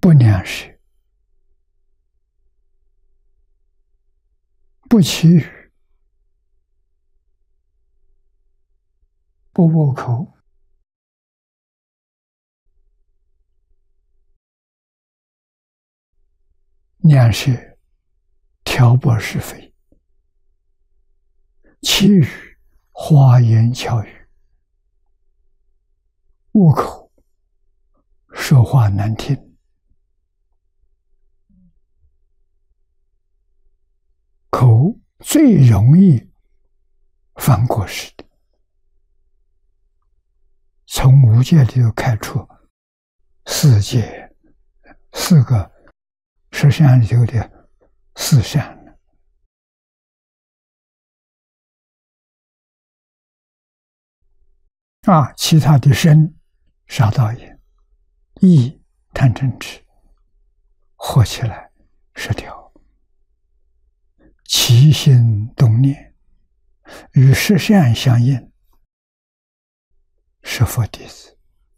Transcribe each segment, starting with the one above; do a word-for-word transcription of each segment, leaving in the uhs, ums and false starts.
不两舌，不绮语，不恶口，两舌挑拨是非，绮语花言巧语，恶口说话难听，口最容易犯过失的。从五戒里头开出四戒，四个十善里头的四善。啊，其他的身、杀盗淫、意、贪嗔痴，合起来十条，起心动念与十善相应，是佛弟子。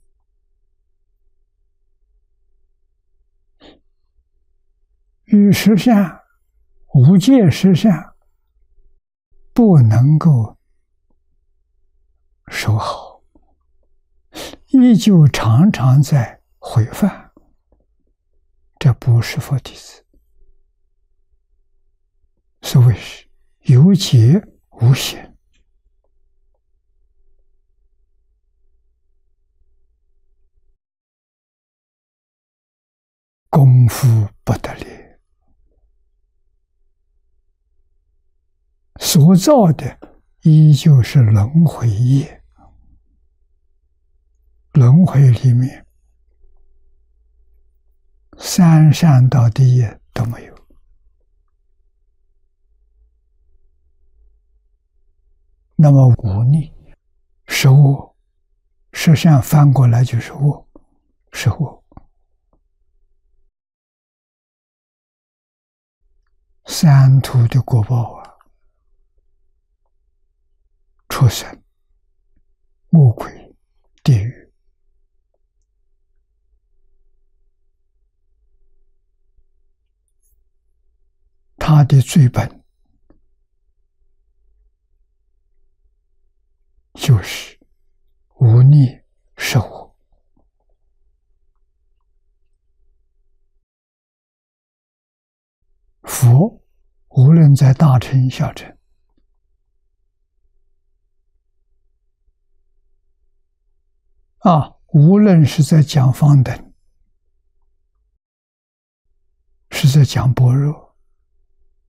与十善、无戒十善不能够守好，依旧常常在毁犯，这不是佛弟子。所谓是有戒无行，功夫不得力，所造的依旧是轮回业。轮回里面，三善道的业都没有。那么忤逆是恶，十善翻过来就是恶，是恶。三途的果报啊，畜生、恶鬼、地狱。他的罪本就是忤逆是恶。佛无论在大乘小乘，啊，无论是在讲方等，是在讲般若，